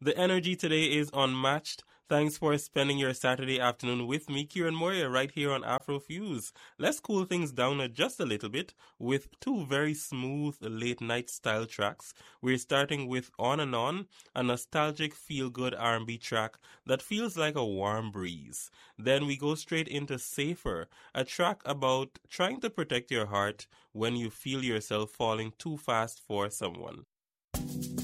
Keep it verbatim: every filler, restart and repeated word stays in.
The energy today is unmatched. Thanks for spending your Saturday afternoon with me, Kieran Moria, right here on Afrofuse. Let's cool things down just a little bit with two very smooth late night style tracks. We're starting with On and On, a nostalgic feel-good R and B track that feels like a warm breeze. Then we go straight into Safer, a track about trying to protect your heart when you feel yourself falling too fast for someone.